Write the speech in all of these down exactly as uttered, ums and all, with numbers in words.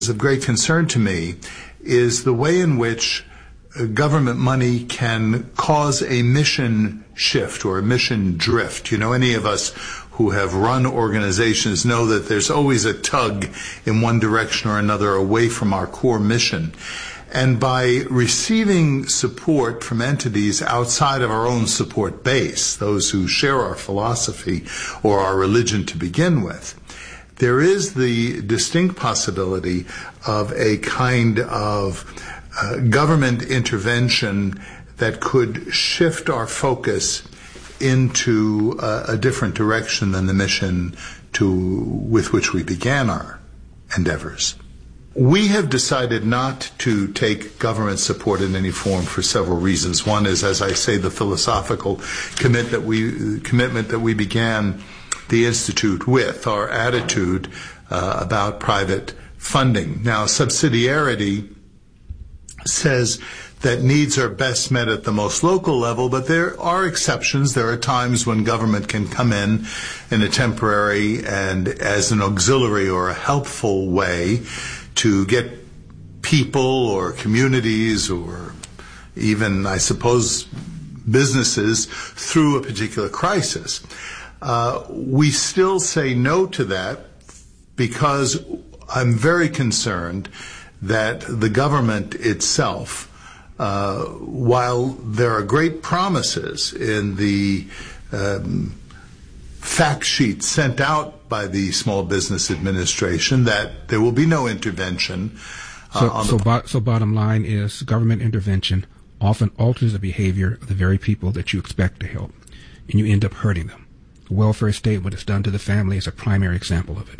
of great concern to me is the way in which government money can cause a mission shift or a mission drift. You know, any of us who have run organizations know that there's always a tug in one direction or another away from our core mission. And by receiving support from entities outside of our own support base, those who share our philosophy or our religion to begin with, there is the distinct possibility of a kind of uh, government intervention that could shift our focus into uh, a different direction than the mission to with which we began our endeavors. We have decided not to take government support in any form for several reasons. One is, as I say, the philosophical commit that we, commitment that we began the Institute with, our attitude uh, about private funding. Now, subsidiarity says that needs are best met at the most local level, but there are exceptions. There are times when government can come in in a temporary and as an auxiliary or a helpful way to get people or communities or even, I suppose, businesses through a particular crisis. Uh, we still say no to that because I'm very concerned that the government itself, uh, while there are great promises in the um, fact sheet sent out by the Small Business Administration that there will be no intervention. Uh, so, on so, the bo- so bottom line is government intervention often alters the behavior of the very people that you expect to help, and you end up hurting them. The welfare state, what it's done to the family, is a primary example of it.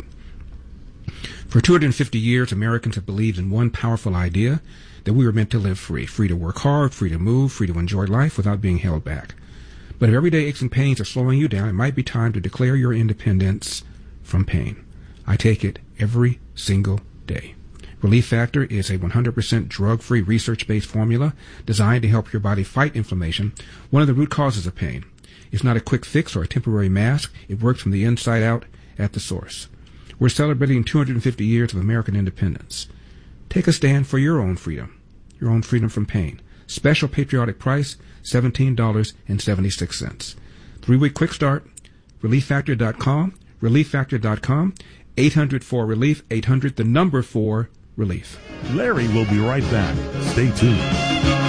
For two hundred fifty years, Americans have believed in one powerful idea, that we were meant to live free, free to work hard, free to move, free to enjoy life without being held back. But if everyday aches and pains are slowing you down, it might be time to declare your independence from pain. I take it every single day. Relief Factor is a one hundred percent drug-free, research-based formula designed to help your body fight inflammation, one of the root causes of pain. It's not a quick fix or a temporary mask. It works from the inside out at the source. We're celebrating two hundred fifty years of American independence. Take a stand for your own freedom, your own freedom from pain. Special patriotic price, seventeen dollars and seventy-six cents. Three-week quick start, relief factor dot com, relief factor dot com, eight hundred four relief, eight hundred, the number four, relief. Larry will be right back. Stay tuned.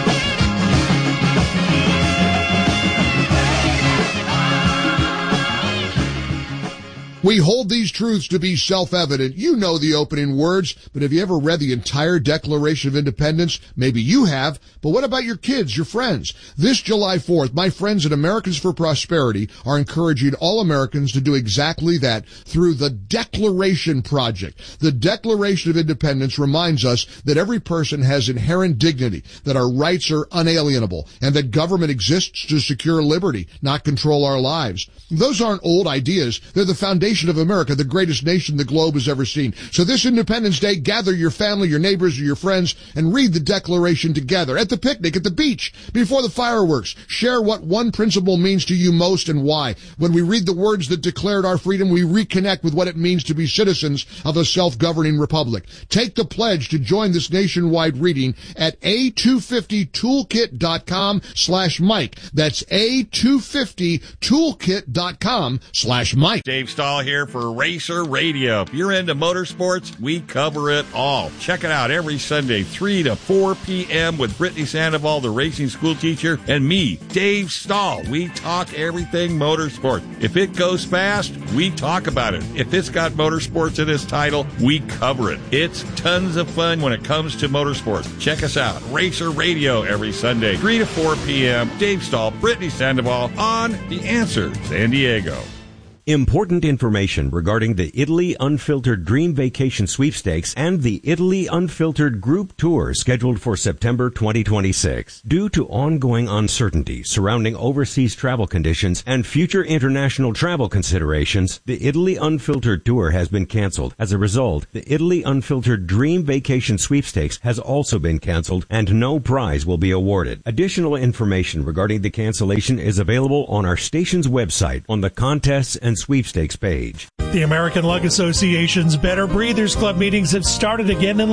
We hold these truths to be self-evident. You know the opening words, but have you ever read the entire Declaration of Independence? Maybe you have, but what about your kids, your friends? This July fourth, my friends at Americans for Prosperity are encouraging all Americans to do exactly that through the Declaration Project. The Declaration of Independence reminds us that every person has inherent dignity, that our rights are unalienable, and that government exists to secure liberty, not control our lives. Those aren't old ideas. They're the foundation of America, the greatest nation the globe has ever seen. So this Independence Day, gather your family, your neighbors, or your friends, and read the Declaration together at the picnic, at the beach, before the fireworks. Share what one principle means to you most and why. When we read the words that declared our freedom, we reconnect with what it means to be citizens of a self-governing republic. Take the pledge to join this nationwide reading at a two fifty toolkit dot com slash Mike. That's a two fifty toolkit dot com slash Mike. Dave Stahl here for Racer Radio. If you're into motorsports, we cover it all. Check it out every Sunday, three to four p.m. with Brittany Sandoval, the racing school teacher, and me, Dave Stahl. We talk everything motorsport. If it goes fast, we talk about it. If it's got motorsports in its title, we cover it. It's tons of fun when it comes to motorsports. Check us out, Racer Radio, every Sunday, three to four p.m. Dave Stahl, Brittany Sandoval on The Answer San Diego. Important information regarding the Italy Unfiltered Dream Vacation Sweepstakes and the Italy Unfiltered Group Tour scheduled for September twenty twenty-six. Due to ongoing uncertainty surrounding overseas travel conditions and future international travel considerations, the Italy Unfiltered Tour has been canceled. As a result, the Italy Unfiltered Dream Vacation Sweepstakes has also been canceled and no prize will be awarded. Additional information regarding the cancellation is available on our station's website on the contests and and sweepstakes page. The American Lung Association's Better Breathers Club meetings have started again in